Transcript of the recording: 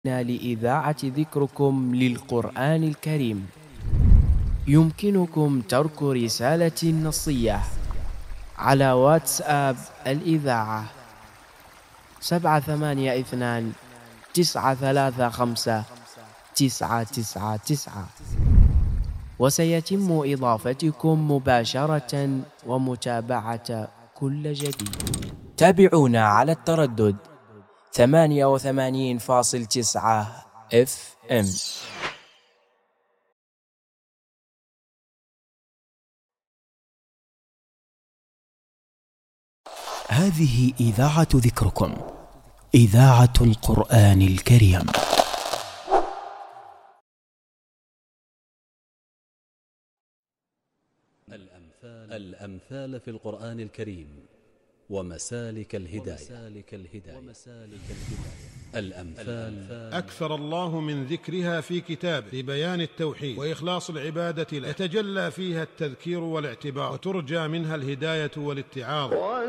لإذاعة ذكركم للقرآن الكريم. يمكنكم ترك رسالة نصية على واتساب الإذاعة 782-935-999، وسيتم إضافتكم مباشرة ومتابعة كل جديد. تابعونا على التردد 88.9 FM. هذه إذاعة ذكركم، إذاعة القرآن الكريم. الأمثال في القرآن الكريم ومسالك الهداية. الأمثال أكثر الله من ذكرها في كتابه لبيان التوحيد وإخلاص العبادة له، يتجلى فيها التذكير والاعتبار، وترجى منها الهداية والاتعاظ.